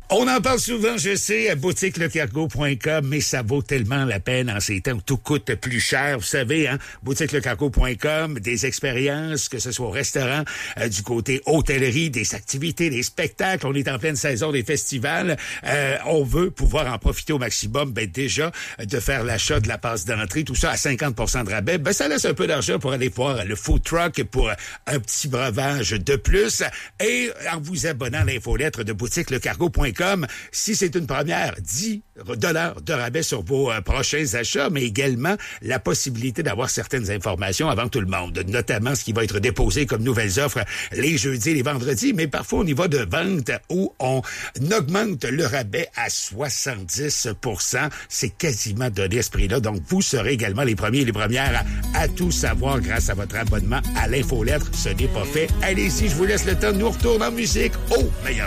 On en parle souvent, je sais, à boutiquelecargo.com, mais ça vaut tellement la peine en ces temps où tout coûte plus cher. Vous savez, hein, boutiquelecargo.com, des expériences, que ce soit au restaurant, du côté hôtellerie, des activités, des spectacles. On est en pleine saison des festivals. On veut pouvoir en profiter au maximum. Ben déjà, de faire l'achat de la passe d'entrée, tout ça à 50% de rabais. Ben ça laisse un peu d'argent pour aller voir le food truck pour un petit breuvage de plus. Et en vous abonnant à l'infolettre de boutiquelecargo.com, si c'est une première, $10 de rabais sur vos prochains achats, mais également la possibilité d'avoir certaines informations avant tout le monde, notamment ce qui va être déposé comme nouvelles offres les jeudis et les vendredis, mais parfois on y va de vente où on augmente le rabais à 70%. C'est quasiment donné à ce prix-là, donc vous serez également les premiers et les premières à tout savoir grâce à votre abonnement à l'infolettre. Ce n'est pas fait. Allez-y, je vous laisse le temps de nous retourner en musique au meilleur